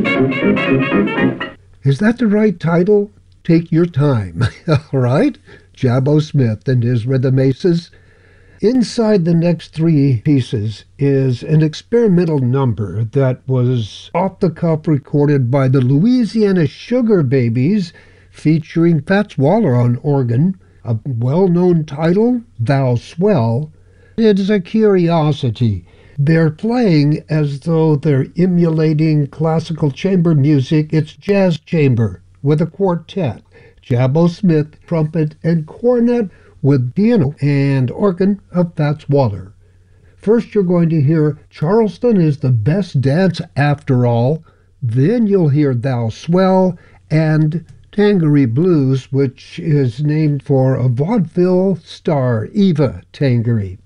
Is that the right title? Take your time. All right? Jabbo Smith and his Rhythm Aces. Inside the next three pieces is an experimental number that was off the cuff recorded by the Louisiana Sugar Babies featuring Fats Waller on organ. A well-known title, Thou Swell. It is a curiosity. They're playing as though they're emulating classical chamber music. It's jazz chamber with a quartet. Jabbo Smith, trumpet and cornet, with piano and organ of Fats Waller. First you're going to hear Charleston is the Best Dance After All. Then you'll hear Thou Swell and Tangery Blues, which is named for a vaudeville star, Eva Tangery.